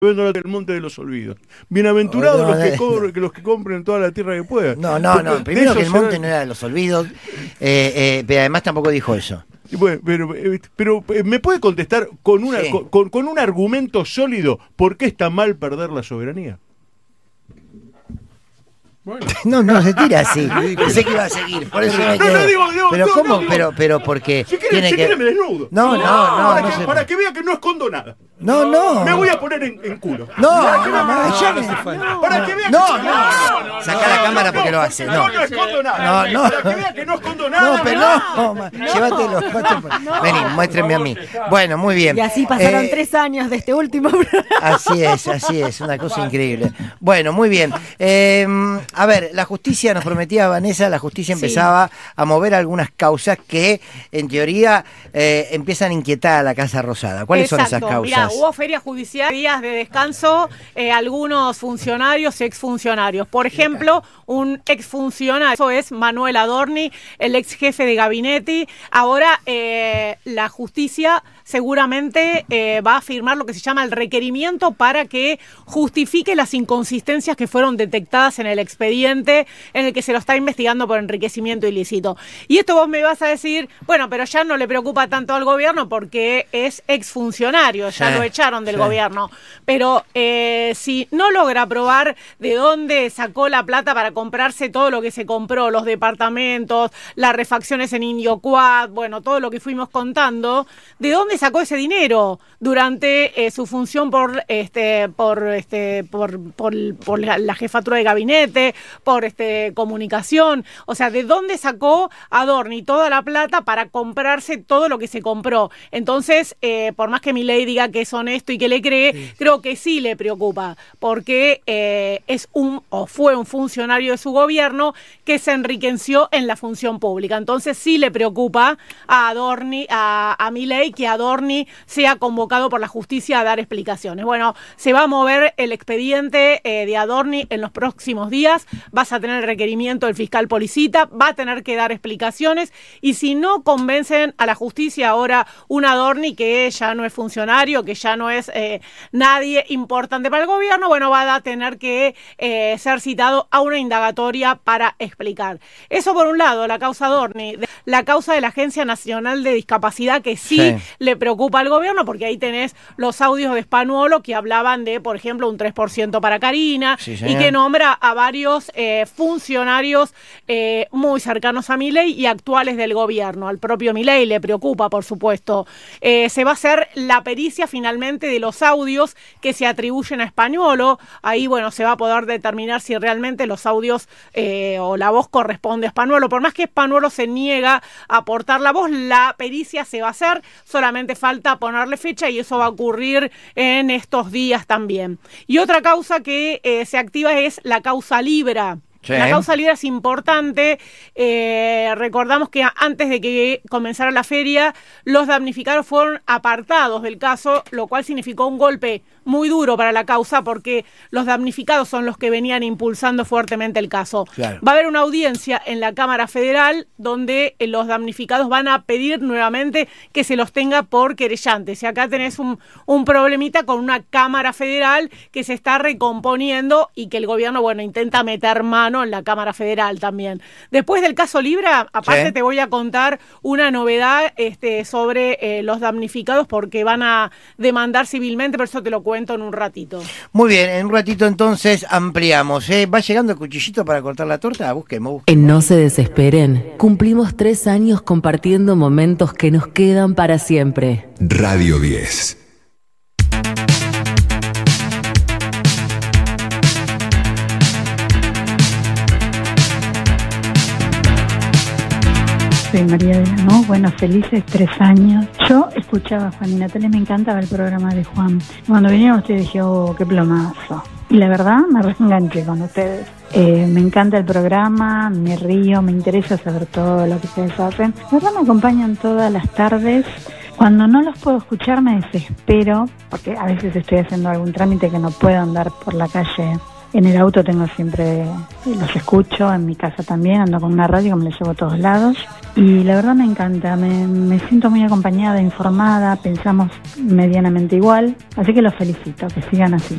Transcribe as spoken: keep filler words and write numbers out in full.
el monte de los olvidos. Bienaventurados oh, no, los, que cobren, que los que compren toda la tierra que puedan. No, no, no. Primero que el monte no era de los olvidos, eh, eh, pero además tampoco dijo eso. Bueno, pero, pero ¿me puede contestar con, una, sí. con, con un argumento sólido por qué está mal perder la soberanía? Bueno. No, no, se tira así. Pensé que iba a seguir, por eso me quedé. No, no, digo, digo, pero no, ¿cómo? No, digo, pero, pero porque si quiere, tiene si que... quiere me desnudo. No, no, no. no, para, no que, se... para que vea que no escondo nada. No, no. Me voy a poner en, en culo. No, para que no, vea, no, ya no, me... no, para que vea que no, no, no, no, saca la cámara porque lo hace. No, no, no escondo nada. No, no. Para que vea que no escondo nada. No, pero no. no, no. Llévatelo. No. Vení, muéstrenme a mí. Bueno, muy bien. Y así pasaron eh, tres años de este último programa. Así es, así es, una cosa increíble. Bueno, muy bien. Eh, a ver, la justicia nos prometía, Vanessa, la justicia empezaba sí. a mover algunas causas que, en teoría, eh, empiezan a inquietar a la Casa Rosada. ¿Cuáles Exacto. son esas causas? Mirá, hubo feria judicial, días de descanso, eh, algunos funcionarios y exfuncionarios. Por ejemplo, un exfuncionario, eso es Manuel Adorni, el ex jefe de gabinete. Ahora eh, la justicia seguramente eh, va a firmar lo que se llama el requerimiento para que justifique las inconsistencias que fueron detectadas en el expediente en el que se lo está investigando por enriquecimiento ilícito. Y esto vos me vas a decir, bueno, pero ya no le preocupa tanto al gobierno porque es exfuncionario, ya sí, lo echaron del sí. gobierno. Pero eh, si no logra probar de dónde sacó la plata para comprarse todo lo que se compró, los departamentos, las refacciones en Indio Quad, bueno, todo lo que fuimos contando, ¿de dónde sacó ese dinero durante eh, su función por este por este por por, por la, la jefatura de gabinete, por este comunicación? O sea, ¿de dónde sacó Adorni toda la plata para comprarse todo lo que se compró? Entonces, eh, por más que Milei diga que es honesto y que le cree, sí. creo que sí le preocupa, porque eh, es un o fue un funcionario de su gobierno que se enriqueció en la función pública. Entonces sí le preocupa a Adorni, a, a Milei, que Adorni sea convocado por la justicia a dar explicaciones. Bueno, se va a mover el expediente eh, de Adorni en los próximos días, vas a tener el requerimiento del fiscal Policita, va a tener que dar explicaciones, y si no convencen a la justicia ahora un Adorni que ya no es funcionario, que ya no es eh, nadie importante para el gobierno, bueno, va a tener que eh, ser citado a una indagatoria para explicar. Eso por un lado, la causa Adorni. La causa de la Agencia Nacional de Discapacidad, que sí, sí. le preocupa al gobierno, porque ahí tenés los audios de Spanuolo que hablaban de, por ejemplo, un tres por ciento para Karina, sí, y que nombra a varios eh, funcionarios eh, muy cercanos a Milei y actuales del gobierno. Al propio Milei le preocupa, por supuesto. Eh, se va a hacer la pericia finalmente de los audios que se atribuyen a Spanuolo. Ahí, bueno, se va a poder determinar si realmente los audios eh, o la voz corresponde a Spanuolo. Por más que Spanuolo se niega a aportar la voz, la pericia se va a hacer, solamente falta ponerle fecha y eso va a ocurrir en estos días también. Y otra causa que eh, se activa es la causa Libra. Sí. La causa Libra es importante. Eh, recordamos que antes de que comenzara la feria, los damnificados fueron apartados del caso, lo cual significó un golpe muy duro para la causa, porque los damnificados son los que venían impulsando fuertemente el caso. Claro. Va a haber una audiencia en la Cámara Federal donde los damnificados van a pedir nuevamente que se los tenga por querellantes. Y acá tenés un, un problemita con una Cámara Federal que se está recomponiendo y que el gobierno, bueno, intenta meter mano en la Cámara Federal también. Después del caso Libra, aparte sí. te voy a contar una novedad este, sobre eh, los damnificados, porque van a demandar civilmente, por eso te lo cuento en un ratito. Muy bien, en un ratito entonces ampliamos. ¿eh? ¿Va llegando el cuchillito para cortar la torta? Busquemos, busquemos. En No se desesperen, cumplimos tres años compartiendo momentos que nos quedan para siempre. Radio diez. Soy María de la No, bueno, felices tres años. Yo escuchaba a Juan y Natalia, me encantaba el programa de Juan. Cuando vinieron ustedes dije, oh, qué plomazo. Y la verdad, me reenganché con ustedes. Eh, me encanta el programa, me río, me interesa saber todo lo que ustedes hacen. La verdad, me acompañan todas las tardes. Cuando no los puedo escuchar me desespero, porque a veces estoy haciendo algún trámite que no puedo andar por la calle. En el auto tengo siempre, los escucho, en mi casa también, ando con una radio que me la llevo a todos lados. Y la verdad me encanta, me, me siento muy acompañada, informada, pensamos medianamente igual. Así que los felicito, que sigan así.